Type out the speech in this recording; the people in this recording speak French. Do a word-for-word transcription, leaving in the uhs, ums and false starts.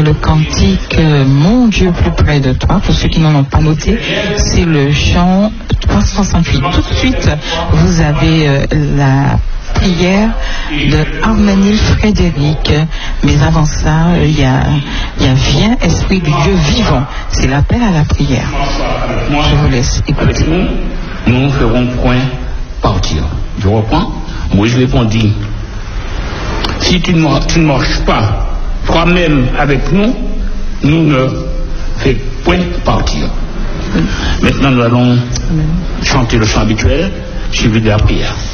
le cantique « Mon Dieu plus près de toi ». Pour ceux qui n'en ont pas noté, c'est le chant trois cent soixante-huit. Tout de suite, vous avez euh, la prière de Arménil Frédéric. Mais avant ça, il euh, y, a, y a « Viens, Esprit du Dieu vivant ». C'est l'appel à la prière. Je vous laisse écouter. Nous ne ferons point partir. Je reprends. Moi, je répondis, si tu ne, tu ne marches pas toi-même avec nous, nous ne faisons point partir. Maintenant, nous allons chanter le chant habituel, suivi de la prière.